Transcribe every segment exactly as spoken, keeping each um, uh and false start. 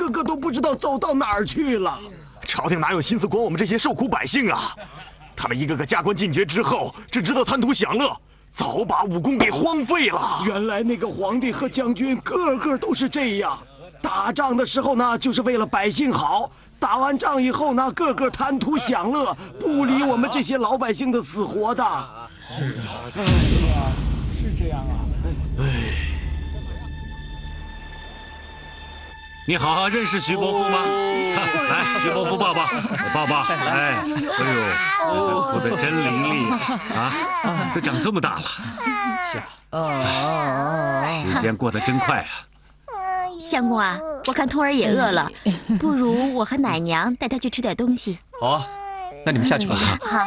个个都不知道走到哪儿去了。 朝廷哪有心思管我们这些受苦百姓啊？他们一个个加官进爵之后，只知道贪图享乐，早把武功给荒废了。 原来那个皇帝和将军个个都是这样，打仗的时候呢，就是为了百姓好；打完仗以后呢，个个贪图享乐，不理我们这些老百姓的死活的。 是啊，是啊，是这样啊。 哎。 你好，认识徐伯父吗？来，徐伯父抱抱，抱抱。哎，哎呦，哭得真伶俐啊！都长这么大了。 是啊。 时间过得真快啊。 相公啊，我看通儿也饿了，不如我和奶娘带他去吃点东西。 好啊，那你们下去吧。 好。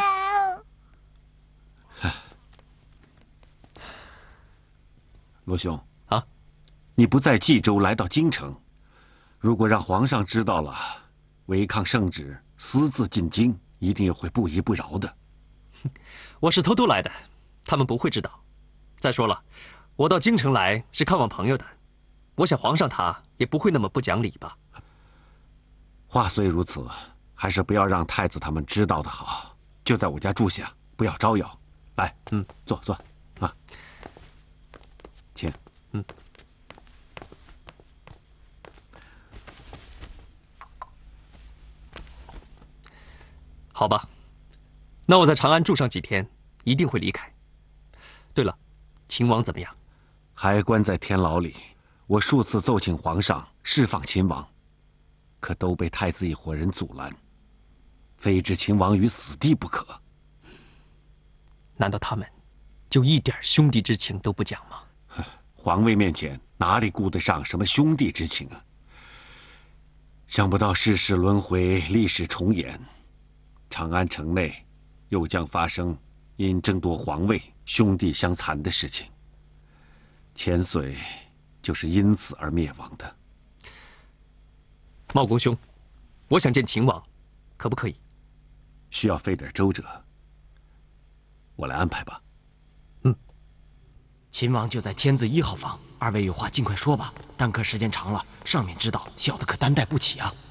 罗兄啊， 你不在冀州，来到京城。 如果让皇上知道了，违抗圣旨，私自进京，一定会不依不饶的。 我是偷偷来的，他们不会知道。再说了，我到京城来是看望朋友的，我想皇上他也不会那么不讲理吧。 话虽如此，还是不要让太子他们知道的好。就在我家住下，不要招摇。来，嗯，坐坐，啊，请，嗯。 好吧，那我在长安住上几天，一定会离开。对了，秦王怎么样？ 还关在天牢里。我数次奏请皇上释放秦王，可都被太子一伙人阻拦，非置秦王于死地不可。 难道他们就一点兄弟之情都不讲吗？ 皇位面前哪里顾得上什么兄弟之情啊？想不到世事轮回，历史重演。 长安城内又将发生因争夺皇位兄弟相残的事情，千岁就是因此而灭亡的。 茂公兄，我想见秦王，可不可以？ 需要费点周折，我来安排吧。 嗯， 秦王就在天字一号房，二位有话尽快说吧。耽搁时间长了，上面知道，小的可担待不起啊。